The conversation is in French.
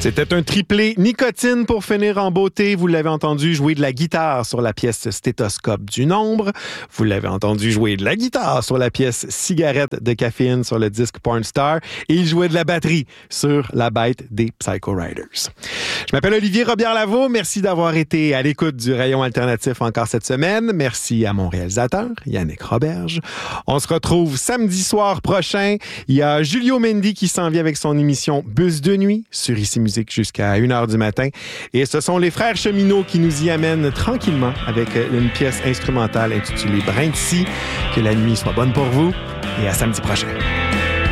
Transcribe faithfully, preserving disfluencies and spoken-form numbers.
C'était un triplé nicotine pour finir en beauté. Vous l'avez entendu jouer de la guitare sur la pièce Stéthoscope du Nombre. Vous l'avez entendu jouer de la guitare sur la pièce Cigarette de caféine sur le disque Porn Star. Et il jouait de la batterie sur la bête des Psycho Riders. Je m'appelle Olivier Robillard-Lavaux. Merci d'avoir été à l'écoute du Rayon Alternatif encore cette semaine. Merci à mon réalisateur, Yannick Roberge. On se retrouve samedi soir prochain. Il y a Julio Mendy qui s'en vient avec son émission Bus de nuit sur Ici Musique jusqu'à une heure du matin. Et ce sont les frères Cheminots qui nous y amènent tranquillement avec une pièce instrumentale intitulée Brin de scie. Que la nuit soit bonne pour vous et à samedi prochain.